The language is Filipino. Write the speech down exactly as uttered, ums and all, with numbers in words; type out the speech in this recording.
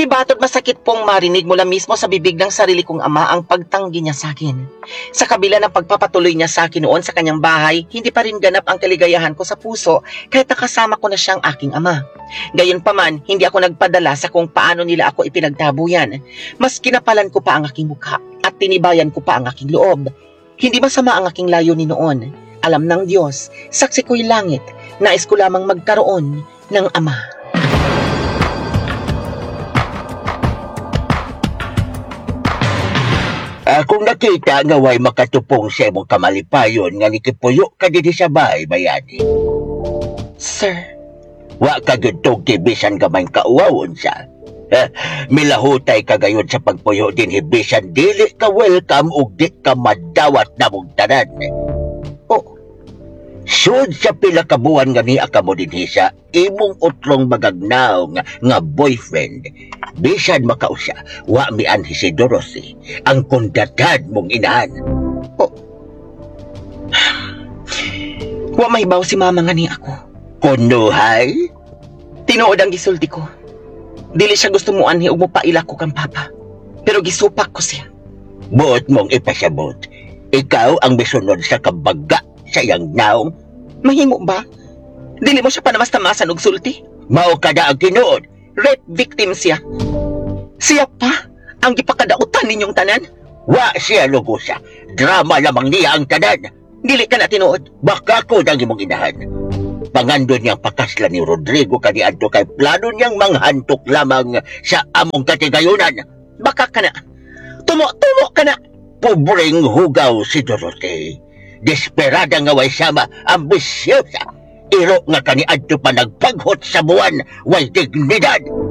Ibatot masakit pong marinig mula mismo sa bibig ng sarili kong ama ang pagtanggi niya sa akin. Sa kabila ng pagpapatuloy niya sa akin noon sa kanyang bahay, hindi pa rin ganap ang kaligayahan ko sa puso kahit nakasama ko na siyang aking ama. Gayunpaman, hindi ako nagpadala sa kung paano nila ako ipinagtabuyan. Mas kinapalan ko pa ang aking mukha at tinibayan ko pa ang aking loob. Hindi masama ang aking layunin noon. Alam ng Diyos, saksi ko'y langit, nais ko lamang magkaroon ng ama. Akong nakita nga way makatupong sa imong kamalipayon nga nikipuyo ka didi sa bahay, bayani. Sir, Wa ka gyud tugti bisan gamay kauwawon siya. Eh, milahutay ka gayon sa pagpuyo din bisan dili ka welcome ug di ka madawat na mong tanan. oh, Sud sa pila ka buwan nga niya ka mo dinhi sa imong utlong magagnaw nga, nga boyfriend. Bisan makausya, wa mi anhi si Dorothy, ang kundatad mong inahan. wa mahibaw si mama nga ni ako. Kunuhay? Tinuod ang gisulti ko. Dili siya gusto mo anhi ug mopaila ko kang papa. Pero gisupak ko siya. Buot mong ipasabot. Ikaw ang misunod sa kabaga sa iyang naong. Mahimo ba? Dili mo siya panamas-tamasan og sulti? Mao ka na ang tinuod. Rape victim siya. Siya pa ang gipakadautan ninyong tanan? Wa siya lugusa. Drama lamang niya ang tanan. Dili ka na tinuod. Baka ko nang imong inahan. Pangandon niyang pakasla ni Rodrigo kaniadto kay plano niyang manghantok lamang sa among katigayunan. Baka ka na. Tumo-tumo ka na. Pobreng hugaw si Dorothy. Desperada nga way sama, ambisyosa. Iro nga kaniadto pa nagpaghot sa buwan, way dignidad.